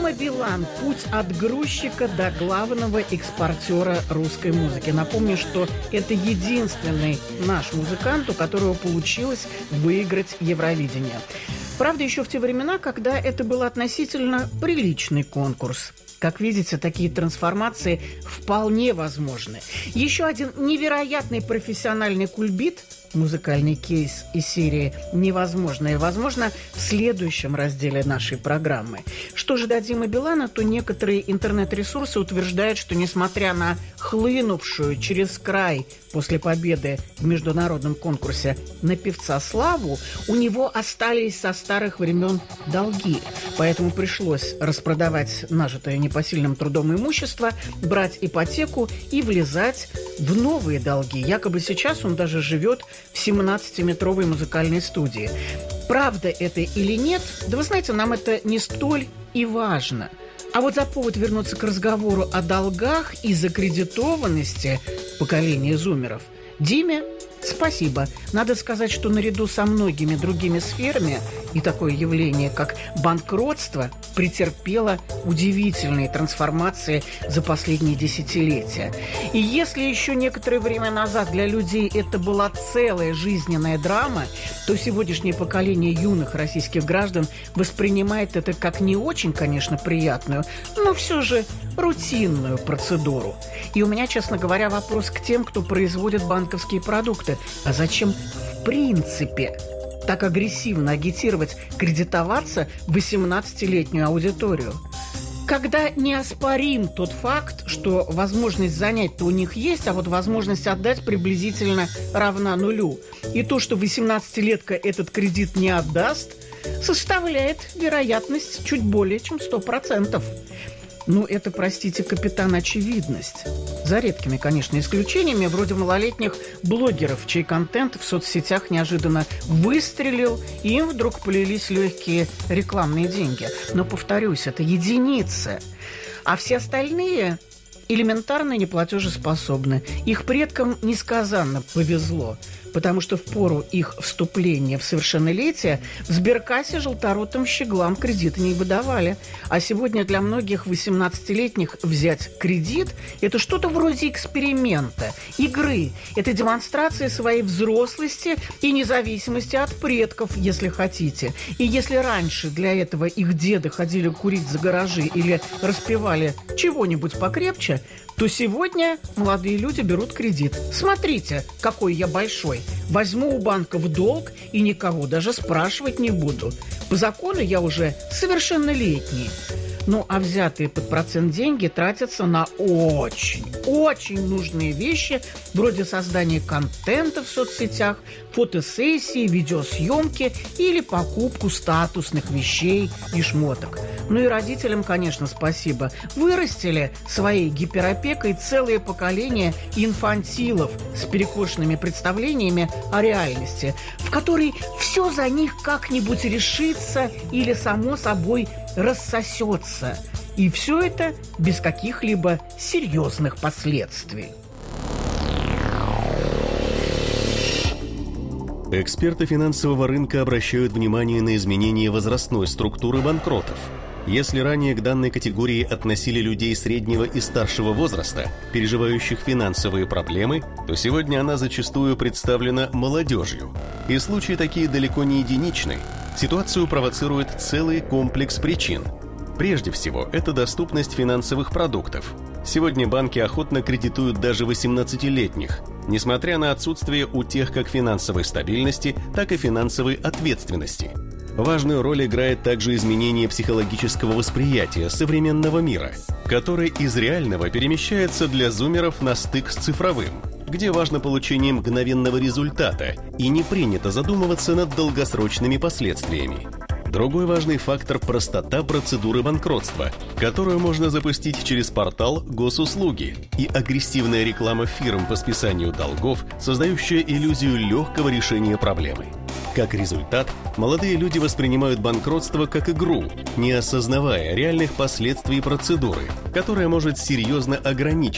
Дима Билан. Путь от грузчика до главного экспортера русской музыки. Напомню, что это единственный наш музыкант, у которого получилось выиграть Евровидение. Правда, еще в те времена, когда это был относительно приличный конкурс. Как видите, такие трансформации вполне возможны. Еще один невероятный профессиональный кульбит, музыкальный кейс из серии «Невозможное» возможно в следующем разделе нашей программы. Что же до Димы Билана, то некоторые интернет-ресурсы утверждают, что несмотря на хлынувшую через край после победы в международном конкурсе на певца славу, у него остались со старых времен долги. Поэтому пришлось распродавать нажитое непосильным трудом имущество, брать ипотеку и влезать в новые долги. Якобы сейчас он даже живет в 17-метровой музыкальной студии. Правда это или нет? Да вы знаете, нам это не столь и важно. А вот за повод вернуться к разговору о долгах и закредитованности поколения зумеров Диме спасибо. Надо сказать, что наряду со многими другими сферами и такое явление, как банкротство, претерпело удивительные трансформации за последние десятилетия. И если еще некоторое время назад для людей это была целая жизненная драма, то сегодняшнее поколение юных российских граждан воспринимает это как не очень, конечно, приятную, но все же рутинную процедуру. И у меня, честно говоря, вопрос к тем, кто производит банковские продукты. А зачем в принципе так агрессивно агитировать кредитоваться в 18-летнюю аудиторию? Когда неоспорим тот факт, что возможность занять-то у них есть, а вот возможность отдать приблизительно равна нулю. И то, что 18-летка этот кредит не отдаст, составляет вероятность чуть более чем 100%. Ну, это, простите, капитан очевидность. За редкими, конечно, исключениями, вроде малолетних блогеров, чей контент в соцсетях неожиданно выстрелил, и им вдруг полились легкие рекламные деньги. Но, повторюсь, это единицы. А все остальные элементарно неплатежеспособны. Их предкам несказанно повезло, потому что в пору их вступления в совершеннолетие в сберкассе желторотым щеглам кредиты не выдавали. А сегодня для многих 18-летних взять кредит – это что-то вроде эксперимента, игры. Это демонстрация своей взрослости и независимости от предков, если хотите. И если раньше для этого их деды ходили курить за гаражи или распевали чего-нибудь покрепче, то сегодня молодые люди берут кредит. Смотрите, какой я большой. Возьму у банка в долг и никого даже спрашивать не буду. По закону я уже совершеннолетний. Ну, а взятые под процент деньги тратятся на очень нужные вещи, вроде создания контента в соцсетях, фотосессии, видеосъемки или покупку статусных вещей и шмоток. Ну и родителям, конечно, спасибо. Вырастили своей гиперопекой целое поколение инфантилов с перекошенными представлениями о реальности, в которой все за них как-нибудь решится или само собой рассосется. И все это без каких-либо серьезных последствий. Эксперты финансового рынка обращают внимание на изменение возрастной структуры банкротов. Если ранее к данной категории относили людей среднего и старшего возраста, переживающих финансовые проблемы, то сегодня она зачастую представлена молодежью. И случаи такие далеко не единичны. Ситуацию провоцирует целый комплекс причин. Прежде всего, это доступность финансовых продуктов. Сегодня банки охотно кредитуют даже 18-летних, несмотря на отсутствие у тех как финансовой стабильности, так и финансовой ответственности. Важную роль играет также изменение психологического восприятия современного мира, который из реального перемещается для зумеров на стык с цифровым, где важно получение мгновенного результата и не принято задумываться над долгосрочными последствиями. Другой важный фактор – простота процедуры банкротства, которую можно запустить через портал госуслуги, и агрессивная реклама фирм по списанию долгов, создающая иллюзию легкого решения проблемы. Как результат, молодые люди воспринимают банкротство как игру, не осознавая реальных последствий процедуры, которая может серьезно ограничить